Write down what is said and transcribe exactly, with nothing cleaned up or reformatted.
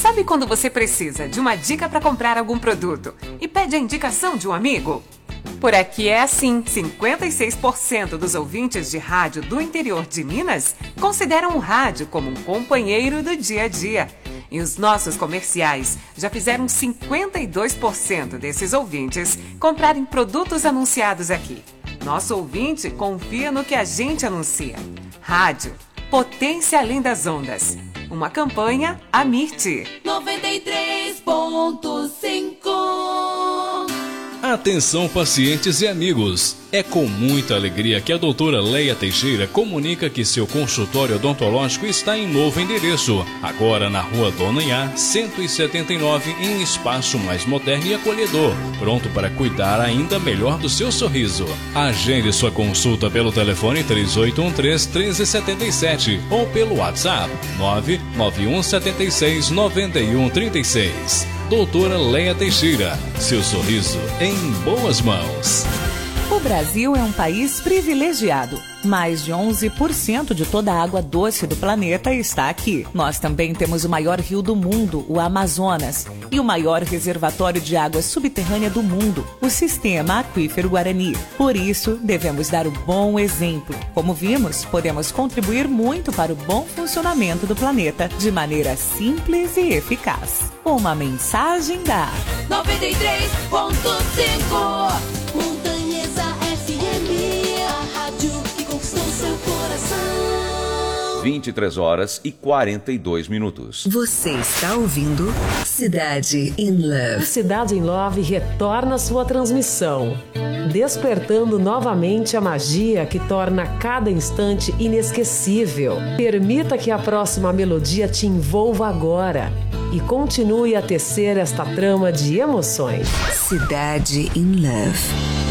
Sabe quando você precisa de uma dica para comprar algum produto e pede a indicação de um amigo? Por aqui é assim, cinquenta e seis por cento dos ouvintes de rádio do interior de Minas consideram o rádio como um companheiro do dia a dia. E os nossos comerciais já fizeram cinquenta e dois por cento desses ouvintes comprarem produtos anunciados aqui. Nosso ouvinte confia no que a gente anuncia. Rádio, potência além das ondas. Uma campanha Amirte. noventa e três ponto cinco. Atenção, pacientes e amigos. É com muita alegria que a doutora Leia Teixeira comunica que seu consultório odontológico está em novo endereço. Agora na Rua Dona Iá, cento e setenta e nove, em espaço mais moderno e acolhedor. Pronto para cuidar ainda melhor do seu sorriso. Agende sua consulta pelo telefone três oito um três, um três sete sete ou pelo WhatsApp nove nove um sete seis, nove um três seis. Doutora Leia Teixeira, seu sorriso em boas mãos. O Brasil é um país privilegiado. Mais de onze por cento de toda a água doce do planeta está aqui. Nós também temos o maior rio do mundo, o Amazonas, e o maior reservatório de água subterrânea do mundo, o Sistema Aquífero Guarani. Por isso, devemos dar o bom exemplo. Como vimos, podemos contribuir muito para o bom funcionamento do planeta de maneira simples e eficaz. Uma mensagem da noventa e três ponto cinco. Montanhesa F M, a rádio que conquistou seu coração. vinte e três horas e quarenta e dois minutos. Você está ouvindo Cidade in Love. Cidade in Love retorna sua transmissão, despertando novamente a magia que torna cada instante inesquecível. Permita que a próxima melodia te envolva agora e continue a tecer esta trama de emoções. Cidade in Love.